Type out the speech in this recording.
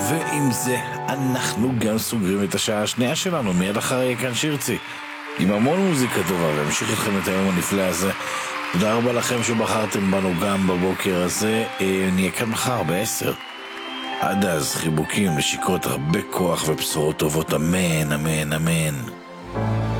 ועם זה אנחנו גם סוגרים את השעה השנייה שלנו מיד אחרי כאן שירצי עם המון מוזיקה טובה, והמשיך איתכם את היום הנפלא הזה. תודה רבה לכם שבחרתם בנו גם בבוקר הזה. נהיה כאן מחר ב-10. עד אז חיבוקים, נשיקות, הרבה כוח ובשורות טובות, אמן אמן אמן.